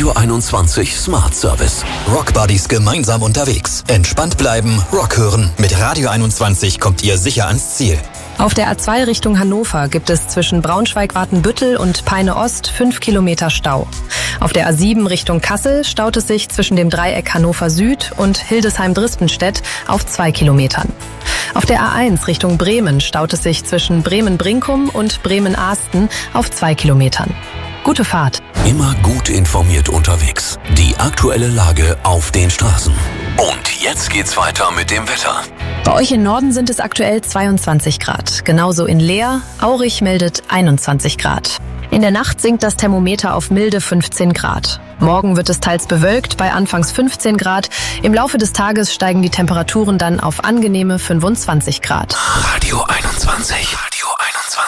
Radio 21 Smart Service. Rockbuddies gemeinsam unterwegs. Entspannt bleiben, Rock hören. Mit Radio 21 kommt ihr sicher ans Ziel. Auf der A2 Richtung Hannover gibt es zwischen Braunschweig-Watenbüttel und Peine-Ost 5 Kilometer Stau. Auf der A7 Richtung Kassel staut es sich zwischen dem Dreieck Hannover Süd und Hildesheim-Dristenstedt auf 2 Kilometern. Auf der A1 Richtung Bremen staut es sich zwischen Bremen-Brinkum und Bremen-Ahsten auf 2 Kilometern. Gute Fahrt. Immer gut informiert unterwegs. Die aktuelle Lage auf den Straßen. Und jetzt geht's weiter mit dem Wetter. Bei euch im Norden sind es aktuell 22 Grad. Genauso in Leer. Aurich meldet 21 Grad. In der Nacht sinkt das Thermometer auf milde 15 Grad. Morgen wird es teils bewölkt bei anfangs 15 Grad. Im Laufe des Tages steigen die Temperaturen dann auf angenehme 25 Grad. Radio 21.